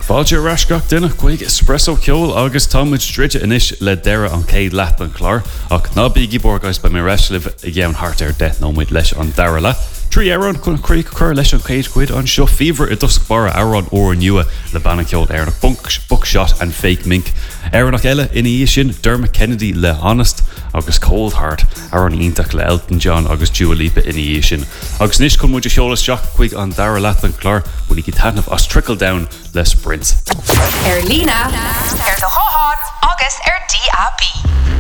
Fáilte rascach duine chuig espresso ceol agus támuid strite inis le deire an céad leat an chlár ach ná bíigi borgáis ba mé reislih i gceann hart ar de nóid leis an dara le. 3 euron chun chríoch chur leis an céad cuid an seo fíomhar I dosach bara áran ó nua le banna ceol ar nach buckshot and fake mink. Ar nach eile ina dhí sin Dermot Kennedy le Honest agus Cold Heart ar an ítach le Elton John agus Dua Lipa ina dhí sin. Agus níos chun muidir seolas seach chuig an dara leat an chlár buna í tanmh as Trickle Down le Sprint. Lína, ar do háit agus ar DAB.